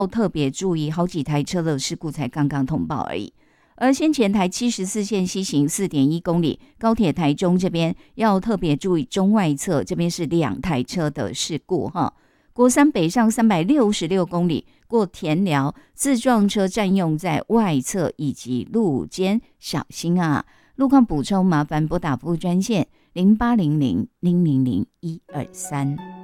特别注意，好几台车的事故才刚刚通报而已。而先前台74线西行 4.1 公里，高铁台中这边要特别注意中外侧，这边是2台车的事故哈。国三北上366公里，过田寮，自撞车占用在外侧以及路肩，小心啊！路况补充麻烦拨打服务专线0800 000 123。